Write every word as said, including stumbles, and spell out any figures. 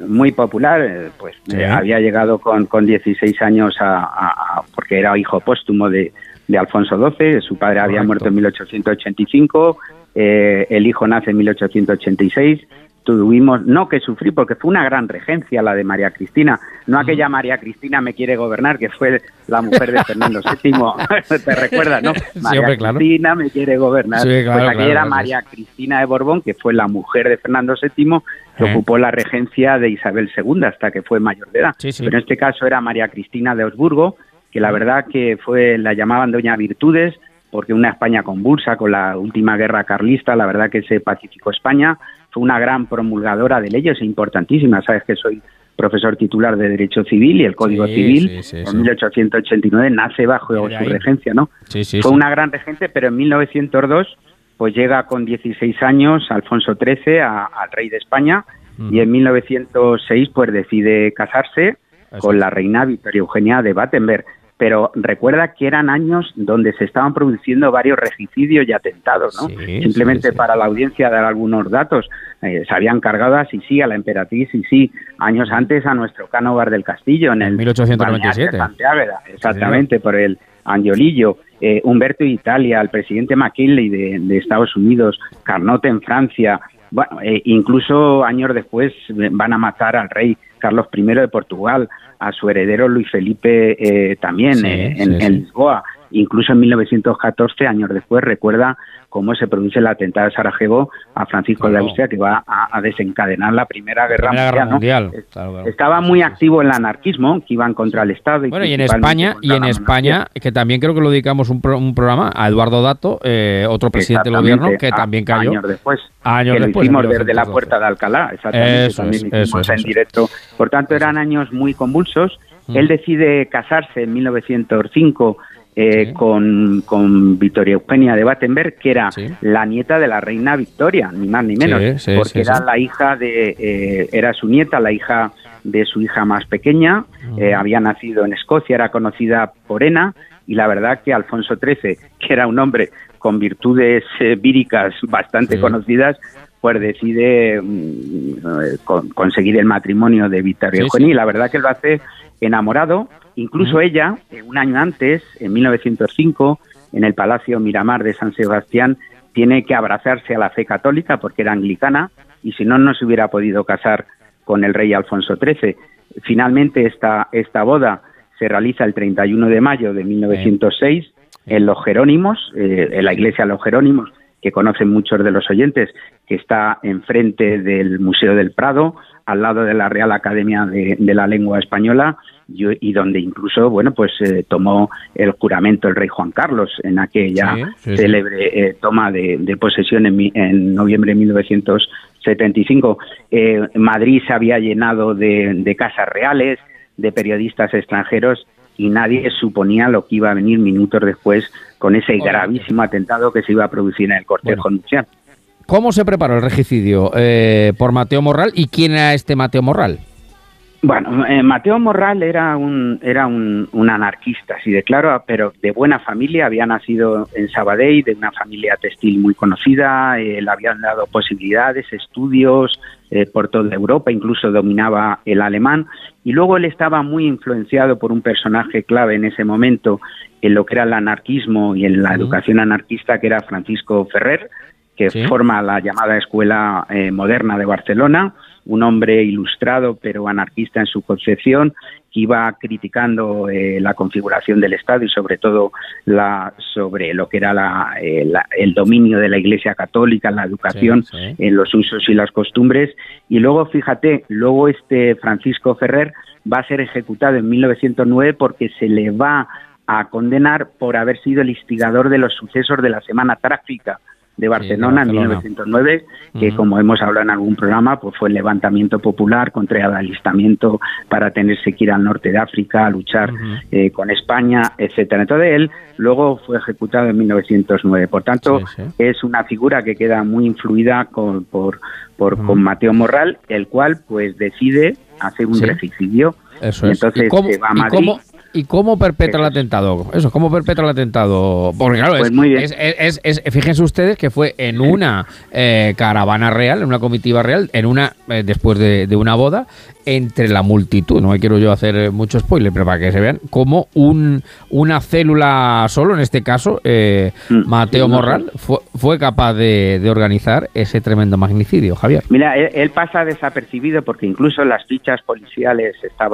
muy popular, eh, pues Sí. eh, había llegado con, con dieciséis años a, a- a- porque era hijo póstumo de, de Alfonso doce, su padre había Correcto. muerto en mil ochocientos ochenta y cinco, eh, el hijo nace en mil ochocientos ochenta y seis. Tuvimos, no que sufrí, porque fue una gran regencia la de María Cristina, no aquella María Cristina me quiere gobernar, que fue la mujer de Fernando séptimo, te recuerdas, ¿no? Sí, María hombre, claro. Cristina me quiere gobernar. Sí, claro, pues aquella claro, era claro, María Cristina de Borbón, que fue la mujer de Fernando séptimo, que Eh. ocupó la regencia de Isabel segunda hasta que fue mayor de edad. Sí, sí. Pero en este caso era María Cristina de Habsburgo, que la verdad que fue, la llamaban Doña Virtudes, porque una España convulsa con la última guerra carlista, la verdad que se pacificó España, fue una gran promulgadora de leyes importantísimas. Sabes que soy profesor titular de Derecho Civil y el Código Sí, Civil sí, sí, en sí. mil ochocientos ochenta y nueve nace bajo Viene de su ahí. regencia, ¿no? Sí, sí, Fue sí. una gran regente, pero en mil novecientos dos pues llega con dieciséis años Alfonso trece a- al rey de España Ujú. y en mil novecientos seis pues decide casarse Eso con es. la reina Victoria Eugenia de Battenberg. Pero recuerda que eran años donde se estaban produciendo varios regicidios y atentados, ¿no? Sí, Simplemente sí, sí. para la audiencia dar algunos datos. Eh, se habían cargado a Sisi, a la emperatriz Sisi, años antes a nuestro Cánovar del Castillo en En el mil ochocientos noventa y siete. balneario de Santiago, exactamente, por el Angiolillo, eh, Humberto de Italia, el presidente McKinley de, de Estados Unidos, Carnot en Francia. Bueno, eh, incluso años después eh, van a matar al rey Carlos primero de Portugal, a su heredero Luis Felipe eh, también Sí, eh, sí, en, sí. en Lisboa. Incluso en mil novecientos catorce, años después, recuerda cómo se produce el atentado de Sarajevo a Francisco Claro. de Austria, que va a, a desencadenar la Primera Guerra Primera Guerra Mundial. ¿no? Mundial. Claro, claro. Estaba Sí, muy sí, sí. activo el anarquismo, que iban contra el Estado. Y Bueno, y en principalmente España, contra y en la España, monarquía. que también creo que lo dedicamos un, pro- un programa a Eduardo Dato, eh, otro presidente del Exactamente, gobierno, que a- también cayó. años después. Años que lo después, en hicimos mil desde la novecientos doce. Puerta de Alcalá, exactamente, Eso también es, lo hicimos eso es, en eso es. directo. Por tanto, Eso eran es. años muy convulsos. Mm. Él decide casarse en mil novecientos cinco eh, Sí. con, con Victoria Eugenia de Battenberg, que era Sí. la nieta de la reina Victoria, ni más ni menos, Sí, sí, porque sí, era sí. la hija de, eh, era su nieta, la hija de su hija más pequeña, eh, había nacido en Escocia, era conocida por Ena, y la verdad que Alfonso trece, que era un hombre con virtudes eh, víricas bastante Sí. conocidas, pues decide mm, eh, con- conseguir el matrimonio de Victoria Sí, Eugenia, sí. y la verdad que lo hace enamorado. Incluso Ujú. ella, eh, un año antes, en mil novecientos cinco, en el Palacio Miramar de San Sebastián, tiene que abrazarse a la fe católica porque era anglicana, y si no, no se hubiera podido casar con el rey Alfonso trece. Finalmente, esta, esta boda se realiza el treinta y uno de mayo de mil novecientos seis en Los Jerónimos, eh, en la iglesia de Los Jerónimos, que conocen muchos de los oyentes, que está enfrente del Museo del Prado, al lado de la Real Academia de, de la Lengua Española, y, y donde incluso, bueno, pues eh, tomó el juramento el rey Juan Carlos en aquella Sí, sí, sí. célebre eh, toma de, de posesión en, mi- en noviembre de mil novecientos setenta y cinco. Eh, Madrid se había llenado de, de casas reales, de periodistas extranjeros, y nadie suponía lo que iba a venir minutos después con ese Obviamente. gravísimo atentado que se iba a producir en el cortejo Bueno. nupcial. ¿Cómo se preparó el regicidio? Eh, ¿Por Mateo Morral? ¿Y quién era este Mateo Morral? Bueno, eh, Mateo Morral era un era un, un anarquista, así de claro, pero de buena familia. Había nacido en Sabadell, de una familia textil muy conocida. Eh, le habían dado posibilidades, estudios eh, por toda Europa, incluso dominaba el alemán. Y luego él estaba muy influenciado por un personaje clave en ese momento en lo que era el anarquismo y en la Mm. educación anarquista, que era Francisco Ferrer, que Sí. forma la llamada Escuela eh, Moderna de Barcelona, un hombre ilustrado pero anarquista en su concepción, que iba criticando eh, la configuración del Estado y sobre todo la sobre lo que era la, eh, la- el dominio de la Iglesia Católica, la educación, Sí, sí. en los usos y las costumbres. Y luego, fíjate, luego este Francisco Ferrer va a ser ejecutado en mil novecientos nueve porque se le va a condenar por haber sido el instigador de los sucesos de la Semana Trágica de Barcelona, Barcelona. en mil novecientos nueve, que Ujú. como hemos hablado en algún programa, pues fue el levantamiento popular contra el alistamiento para tenerse que ir al norte de África a luchar Ujú. eh, con España, etcétera. Entonces él luego fue ejecutado en mil novecientos nueve. Por tanto, Sí, sí. es una figura que queda muy influida con, por, por, Ujú. con Mateo Morral, el cual pues decide hacer un Sí. regicidio. Eso Y es. entonces ¿Y cómo, se va a y Madrid. cómo- ¿Y cómo perpetra el atentado? Eso, ¿cómo perpetra el atentado? Porque claro, pues es, muy bien. Es, es, es, es, fíjense ustedes que fue en una eh, caravana real, en una comitiva real, en una eh, después de, de una boda, entre la multitud. No me quiero yo hacer mucho spoiler, pero para que se vean como un, una célula solo, en este caso, eh, mm, Mateo sí, Morral, no sé. fue, fue capaz de, de organizar ese tremendo magnicidio, Javier. Mira, él, él pasa desapercibido porque incluso en las fichas policiales estaba